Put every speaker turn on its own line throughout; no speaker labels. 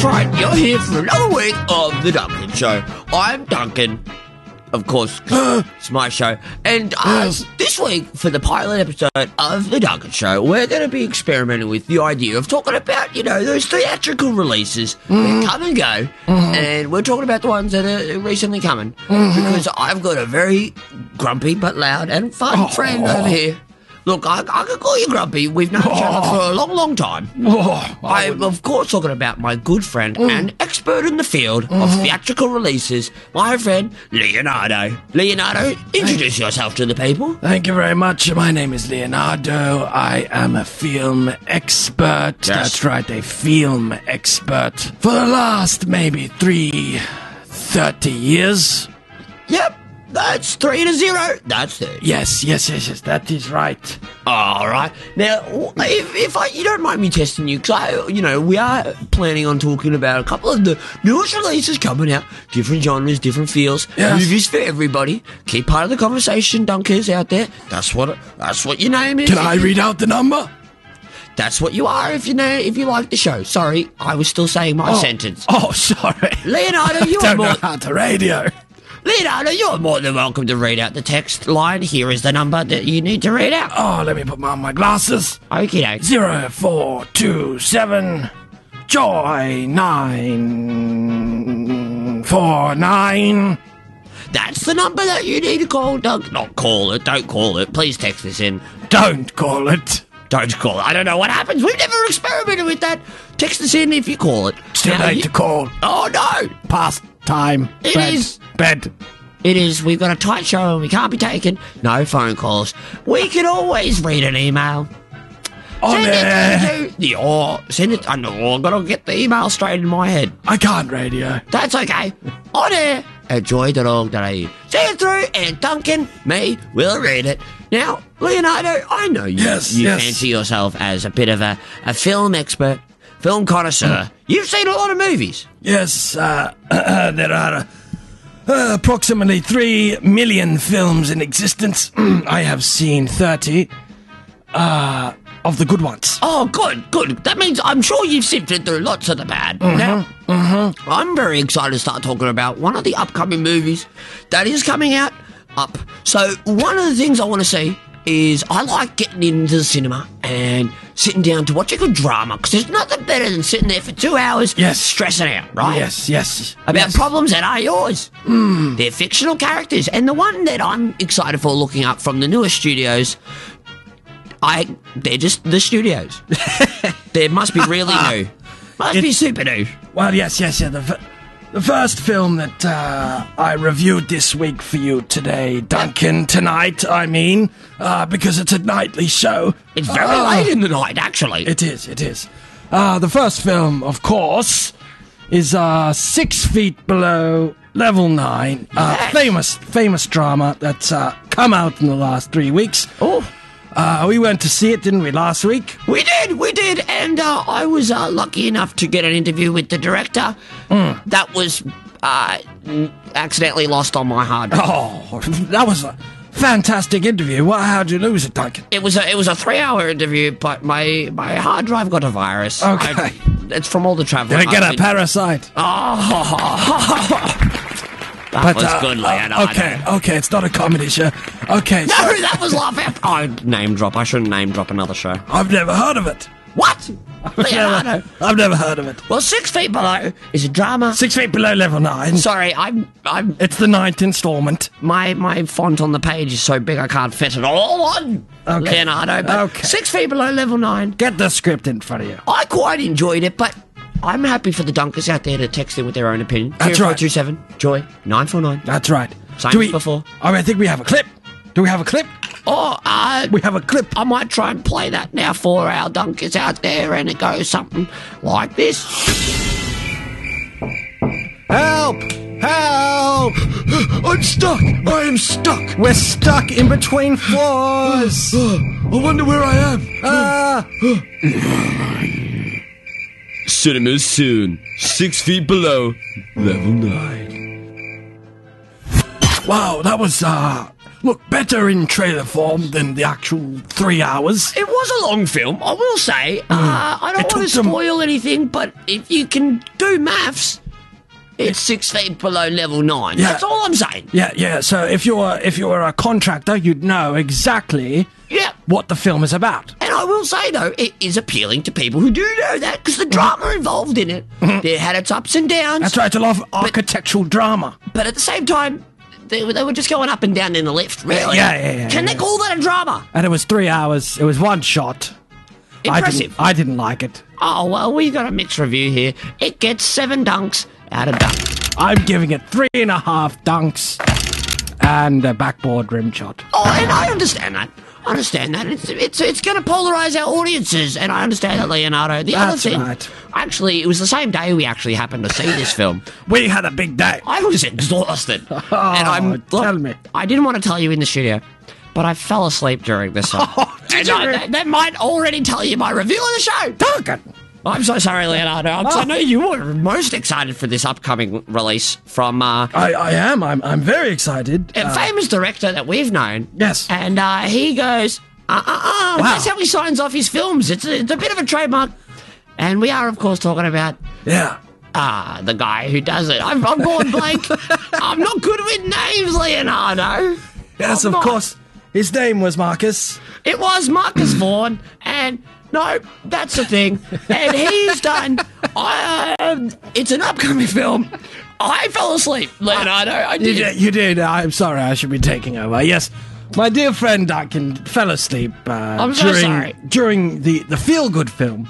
That's right, you're here for another week of The Duncan Show. I'm Duncan, of course, 'cause it's my show. And this week, for the pilot episode of The Duncan Show, we're going to be experimenting with the idea of talking about, those theatrical releases that come and go. And we're talking about the ones that are recently coming. Because I've got a very grumpy but loud and fun friend over here. Look, I could call you grumpy. We've known each other for a long, long time. I'm, of course, talking about my good friend and expert in the field of theatrical releases, my friend Leonardo. Leonardo, introduce yourself to the people.
Thank you very much. My name is Leonardo. I am a film expert.
Yes.
That's right, a film expert. For the last maybe 30 years.
Yep, that's 3-0. That's it.
Yes, that is right.
All right. Now, if you don't mind me testing you, because we are planning on talking about a couple of the newest releases coming out, different genres, different feels, movies for everybody. Keep part of the conversation, Dunkers out there. That's what your name is.
Can I read out the number?
That's what you are if you like the show. Sorry, I was still saying my sentence.
Oh, sorry.
Leonardo, you are
don't
more.
know how to radio.
Leonardo, you're more than welcome to read out the text line. Here is the number that you need to read out.
Oh, let me put on my glasses.
Okay.
0427 Joy 949.
That's the number that you need to call. Not call it. Don't call it. Please text this in.
Don't call it.
Don't call it. I don't know what happens. We've never experimented with that. Text us in if you call it.
It's too late to call.
Oh, no.
Past time.
It
Bed.
is.
Bed.
It is. We've got a tight show and we can't be taking no phone calls. We can always read an email. Send it. I know. I've got to get the email straight in my head.
I can't radio.
That's okay. On air at joy.org.au. See it through, and Duncan, me, will read it. Now, Leonardo, I know you fancy yourself as a bit of a film expert, film connoisseur. You've seen a lot of movies.
Yes, there are approximately 3 million films in existence. I have seen 30 of the good ones.
Oh, good. That means I'm sure you've sifted through lots of the bad. Now, I'm very excited to start talking about one of the upcoming movies that is coming out up. So, one of the things I want to see is I like getting into the cinema and sitting down to watch a good drama, because there's nothing better than sitting there for 2 hours stressing out, right?
Yes.
About problems that are yours. They're fictional characters. And the one that I'm excited for looking up from the newest studios, they're just the studios. They must be really new. Must be super new.
Well, yes. The first film that I reviewed this week for you today, Duncan, tonight, I mean, because it's a nightly show.
It's very late in the night, actually.
It is. The first film, of course, is 6 Feet Below Level 9. Famous drama that's come out in the last 3 weeks.
Oh.
We went to see it, didn't we, last week?
We did, and I was lucky enough to get an interview with the director. That was accidentally lost on my hard drive.
Oh, that was a fantastic interview. How'd you lose it, Duncan?
It was a 3-hour interview, but my hard drive got a virus.
Okay.
It's from all the travel.
Did it get a parasite?
That was good, Leonardo.
Okay, it's not a comedy show. Okay,
no, that was laughing. Name drop. I shouldn't name drop another show.
I've never heard of it.
What? Leonardo.
I've never heard of it.
Well, 6 Feet Below is a drama.
6 Feet Below Level 9.
Sorry, I'm.
It's the 9th installment.
My font on the page is so big I can't fit it all on.
Okay.
Leonardo. But 6 Feet Below Level 9.
Get the script in front of you.
I quite enjoyed it, but I'm happy for the Dunkers out there to text in with their own opinion.
That's right.
0427 Joy 949.
That's right.
Same as before.
I think we have a clip. Do we have a clip?
We
have a clip.
I might try and play that now for our Dunkers out there, and it goes something like this.
Help! Help!
I'm stuck! I am stuck!
We're stuck in between floors!
I wonder where I am! Cinemas soon. 6 Feet Below Level 9.
Wow, that was look better in trailer form than the actual 3 hours.
It was a long film, I will say. I don't want to spoil anything, but if you can do maths, it's 6 feet below level 9.
Yeah.
That's all I'm saying.
Yeah. So if you're a contractor, you'd know exactly what the film is about.
And I will say, though, it is appealing to people who do know that, because the drama involved in it, it had its ups and downs.
That's right. I love architectural drama.
But at the same time, they were just going up and down in the lift, really.
Yeah.
Can they call that a drama?
And it was 3 hours. It was one shot.
Impressive.
I didn't like it.
Oh, well, we got a mixed review here. It gets 7 dunks out of dunk.
I'm giving it 3.5 dunks and a backboard rim shot.
Oh, and I understand that. It's going to polarize our audiences, and I understand that, Leonardo. The other
That's
thing,
right.
actually, it was the same day we actually happened to see this film.
We had a big day.
I was exhausted.
Tell me.
I didn't want to tell you in the studio, but I fell asleep during this one.
Did
That might already tell you my review of the show.
Duncan!
I'm so sorry, Leonardo. I know you were most excited for this upcoming release from
I am. I'm very excited.
a famous director that we've known.
Yes.
And he goes,
Wow.
That's how he signs off his films. It's a bit of a trademark. And we are, of course, talking about
Yeah.
the guy who does it. I'm going blank. I'm not good with names, Leonardo.
Yes,
I'm
of
not.
course. His name was Marcus.
It was Marcus Vaughan, and no, that's the thing. And he's done. It's an upcoming film. I fell asleep, Leonardo. I did.
You did. I'm sorry. I should be taking over. Yes. My dear friend Duncan fell asleep
I'm so sorry.
during the feel-good film.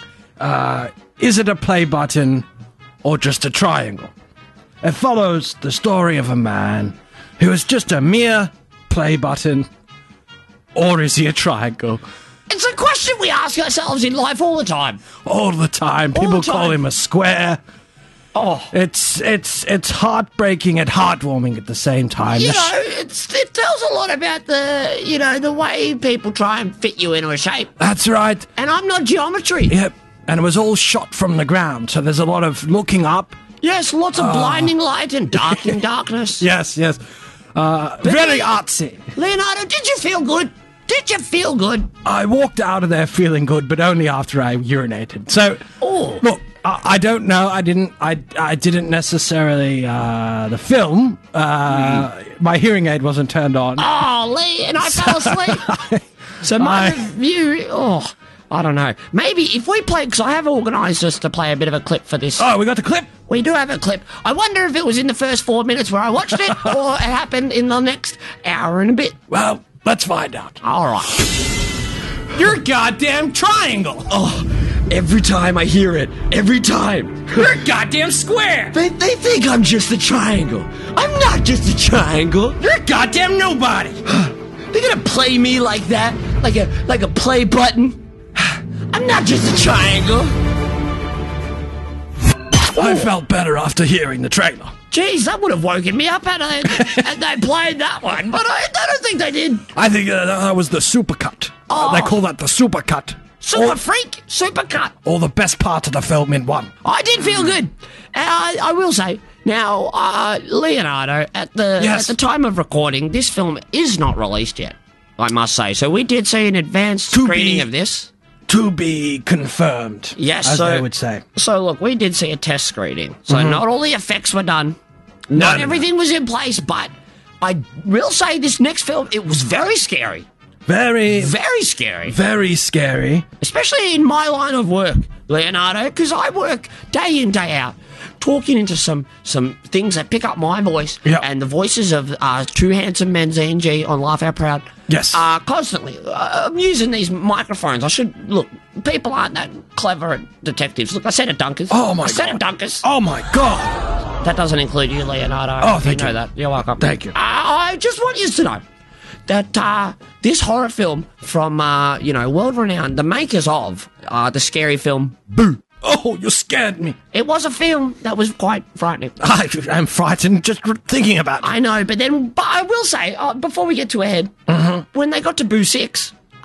Is it a play button or just a triangle? It follows the story of a man who is just a mere play button, or is he a triangle?
It's a question we ask ourselves in life all the time.
All the time.
All
People
the
call
time.
him a square.
Oh,
It's heartbreaking and heartwarming at the same time.
you know, it tells a lot about the way people try and fit you into a shape.
That's right.
And I'm not geometry.
Yep. And it was all shot from the ground, so there's a lot of looking up.
Yes, lots of blinding light and darkening darkness.
Yes. Very artsy.
Leonardo, did you feel good? Did you feel good?
I walked out of there feeling good, but only after I urinated. So,
Oh.
look, I don't know. I didn't necessarily. The film. My hearing aid wasn't turned on.
Oh, Lee, and I fell asleep. So my review, I don't know. Maybe if we play, because I have organised us to play a bit of a clip for this.
Oh, we got the clip.
We do have a clip. I wonder if it was in the first 4 minutes where I watched it, or it happened in the next hour and a bit.
Well, let's find out.
All right.
You're a goddamn triangle.
Oh, every time I hear it, every time.
You're a goddamn square.
They think I'm just a triangle. I'm not just a triangle.
You're a goddamn nobody.
They're gonna play me like that, like a play button. I'm not just a triangle.
I felt better after hearing the trailer.
Jeez, that would have woken me up had they played that one, but I don't think they did.
I think that was the supercut. They call that the supercut.
Super freak, super cut.
All the best parts of the film in one.
I did feel good. I will say, now, Leonardo, at the time of recording, this film is not released yet, I must say. So we did see an advanced screening of this.
To be confirmed.
Yes,
as
so
they would say.
So look, we did see a test screening. So not all the effects were done. Not everything was in place, but I will say this next film, it was very scary.
Very
Scary.
very scary.
Especially in my line of work, Leonardo, because I work day in, day out, talking into some things that pick up my voice and the voices of two handsome men, Z and G, on Laugh Out Proud.
Yes.
Constantly. I'm using these microphones. Look, people aren't that clever at detectives. Look, I said it, Dunkers.
Oh, my
I said
God.
it, Dunkers.
Oh my god.
That doesn't include you, Leonardo.
Oh, thank
you.
you.
Know that. You're welcome.
Thank you.
I just want you to know that this horror film from, world-renowned, the makers of the scary film Boo.
Oh, you scared me.
It was a film that was quite frightening.
I'm frightened just thinking about it.
I know, but I will say, before we get too ahead, when they got to Boo 6,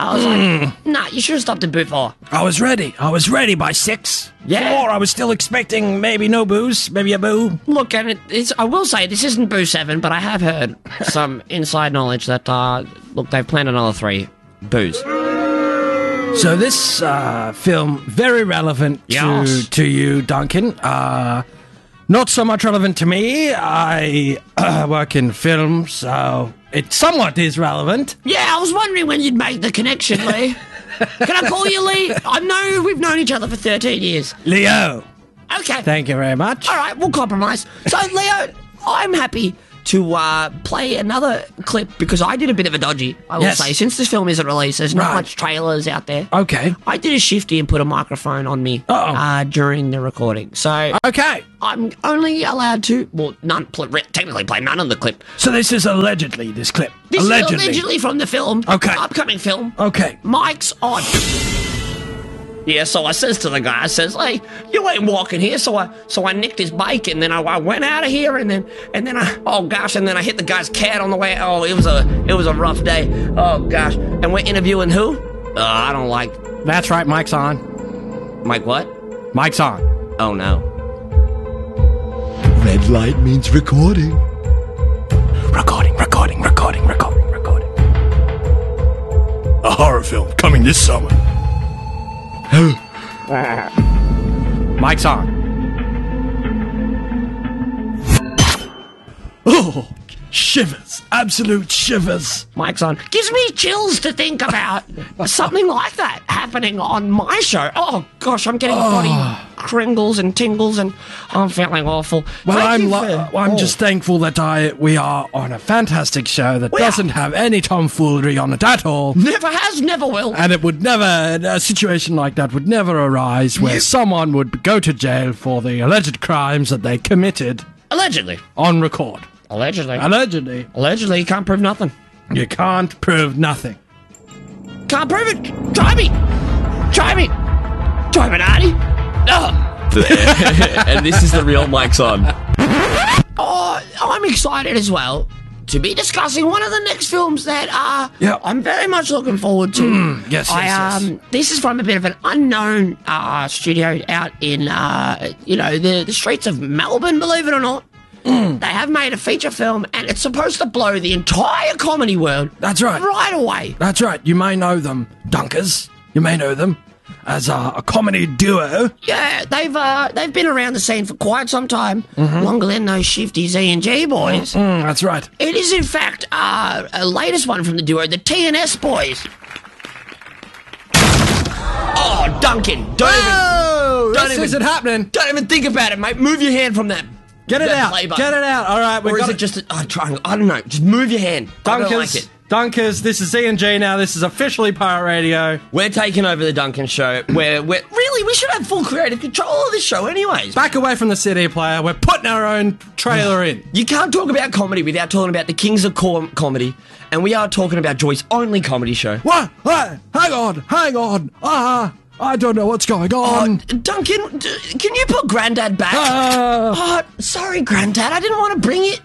I was like, nah, you should have stopped at Boo 4.
I was ready. I was ready by 6.
Yeah.
4, I was still expecting maybe no booze, maybe a boo.
Look, and I will say, this isn't Boo 7, but I have heard some inside knowledge that, look, they've planned another 3 boos.
So this film, very relevant
Yes.
to you, Duncan. Not so much relevant to me. I work in film, so it somewhat is relevant.
Yeah, I was wondering when you'd make the connection, Lee. Can I call you Lee? I know we've known each other for 13 years.
Leo.
Okay.
Thank you very much.
All right, we'll compromise. So, Leo, I'm happy to play another clip because I did a bit of a dodgy, I will
Yes.
say. Since this film isn't released, there's not
Right.
much trailers out there.
Okay.
I did a shifty and put a microphone on me during the recording. So
Okay.
I'm only allowed to, technically play none of the clip.
So this is allegedly, this clip.
This is allegedly from the film.
Okay.
Upcoming film.
Okay.
Mike's on. Yeah, so I says to the guy, I says, "Hey, you ain't walking here." So I nicked his bike, and then I went out of here, and then I hit the guy's cat on the way. Oh, it was a rough day. Oh gosh, and we're interviewing who? I don't like
That's right, mic's on.
Mike. What?
Mic's on.
Oh no.
Red light means recording.
Recording. A horror film coming this summer. Mic's on. Oh, shivers. Absolute shivers.
Mike's on. Gives me chills to think about something like that happening on my show. Oh gosh, I'm getting body cringles and tingles, and I'm feeling awful.
Well,
Thank you for-
I'm just thankful that we are on a fantastic show that
We are.
doesn't have any tomfoolery on it at all.
Never has, never will.
And it would never, a situation like that would never arise where someone would go to jail for the alleged crimes that they committed
Allegedly.
on record.
Allegedly.
Allegedly,
You can't prove nothing.
you can't prove nothing.
Can't prove it. Try me. Try me, Artie.
And this is the real Mike's on.
Oh, I'm excited as well to be discussing one of the next films that I'm very much looking forward to.
Yes.
This is from a bit of an unknown studio out in the streets of Melbourne, believe it or not. They have made a feature film, and it's supposed to blow the entire comedy world.
That's right.
Right away.
That's right. You may know them, Dunkers. You may know them as a comedy duo.
Yeah, they've been around the scene for quite some time, longer than those shifty Z&G boys.
That's right.
It is, in fact, a latest one from the duo, the T&S boys. Oh, Duncan, don't
isn't happening.
don't even think about it, mate. Move your hand from that.
Get it
that
out.
play button.
Get it out. All right.
Or is it just a triangle? I don't know. Just move your hand. I don't like it.
Dunkers, this is Z&G now. This is officially Pirate Radio.
We're taking over the Duncan show.
Really, we should have full creative control of this show anyways.
Back away from the CD player. We're putting our own trailer in.
You can't talk about comedy without talking about the kings of comedy, and we are talking about Joy's only comedy show.
What? Hang on. I don't know what's going on.
Duncan, can you put Grandad back?
Ah.
Sorry, Grandad. I didn't want to bring it.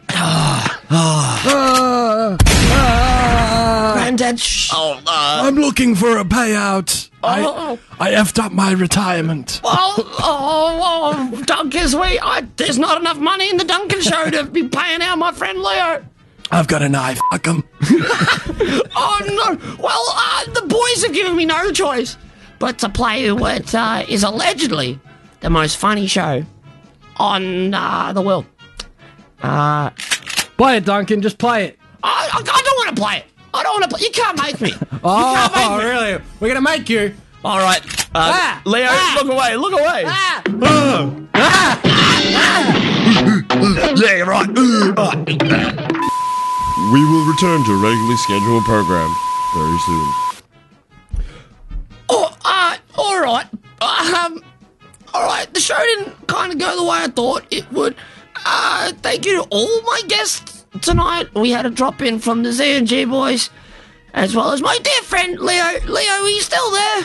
Grandad, shh.
I'm looking for a payout. I effed up my retirement.
Duncan, there's not enough money in the Duncan show to be paying out my friend Leo.
I've got a knife. Fuck 'em.
Oh, no. Well, the boys have given me no choice but to play what is allegedly the most funny show on the world.
Play it, Duncan. Just play it.
I don't want to play it. I don't want to play. You can't make me.
Oh, really? We're gonna make you.
All right, Leo, look away.
Yeah, right. We will return to regularly scheduled program very soon.
All right. The show didn't kind of go the way I thought it would. Thank you to all my guests tonight. We had a drop in from the Z&G boys, as well as my dear friend Leo. Leo, are you still there?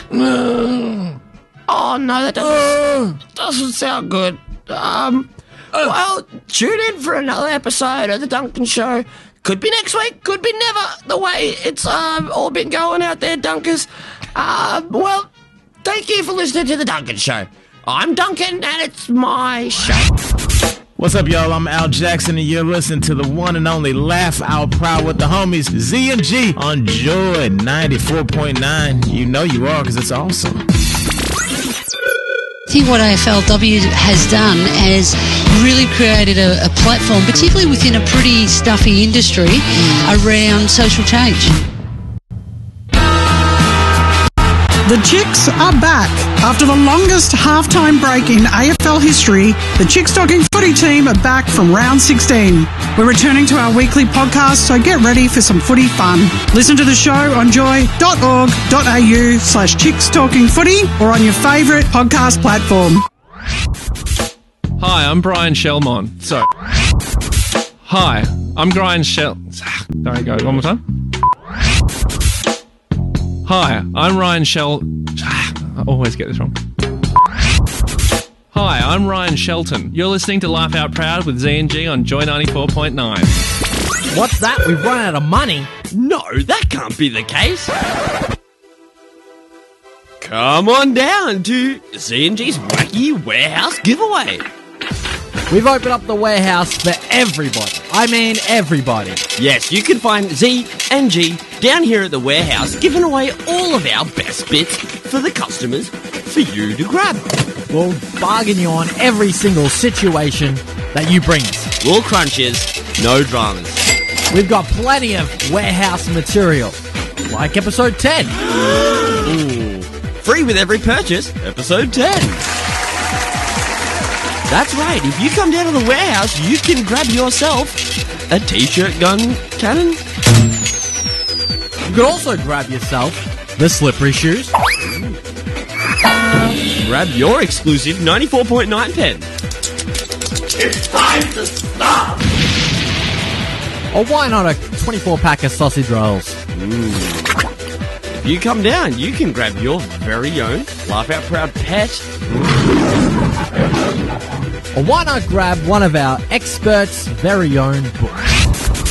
Oh no, that doesn't sound good. Well, tune in for another episode of the Duncan Show Could be next week, could be never, the way it's all been going out there, Dunkers. Well, thank you for listening to The Duncan Show. I'm Duncan, and it's my show.
What's up, y'all? I'm Al Jackson, and you're listening to the one and only Laugh Out Proud with the homies, Z and G, on Joy 94.9. You know you are, because it's awesome.
I think what AFLW has done is really created a platform, particularly within a pretty stuffy industry, around social change.
The Chicks are back. After the longest halftime break in AFL history, the Chicks Talking Footy team are back from round 16. We're returning to our weekly podcast, so get ready for some footy fun. Listen to the show on joy.org.au/Chicks Talking Footy or on your favourite podcast platform.
Hi, I'm Brian Shellmon. Hi, I'm Brian Shell... Sorry, go one more time. Hi, I'm Ryan I always get this wrong. Hi, I'm Ryan Shelton. You're listening to Laugh Out Proud with Z&G on Joy 94.9.
What's that? We've run out of money.
No, that can't be the case. Come on down to Z&G's Wacky Warehouse Giveaway.
We've opened up the warehouse for everybody. I mean everybody.
Yes, you can find Z and G down here at the warehouse, giving away all of our best bits for the customers for you to grab.
We'll bargain you on every single situation that you bring us.
All crunches, no dramas.
We've got plenty of warehouse material, like episode 10.
Ooh. Free with every purchase, episode 10. That's right, if you come down to the warehouse, you can grab yourself a t-shirt gun cannon.
You could also grab yourself the slippery shoes.
Grab your exclusive 94.9 pen. It's time to stop!
Or why not a 24-pack of sausage rolls?
If you come down, you can grab your very own Laugh Out Proud pet.
Or why not grab one of our experts' very own books?